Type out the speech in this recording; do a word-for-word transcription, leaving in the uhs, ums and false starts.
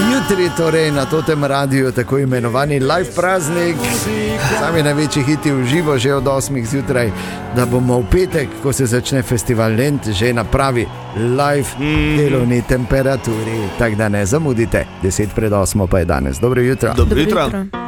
Jutri torej na Totem radiju tako imenovani live praznik, sami največji hiti v živo že od osmih zjutraj, da bomo v petek, ko se začne festival Lent, že na pravi live delovni temperaturi. Tak da ne zamudite, deset pred osmo pa je danes. Dobro jutro. Dobro jutro.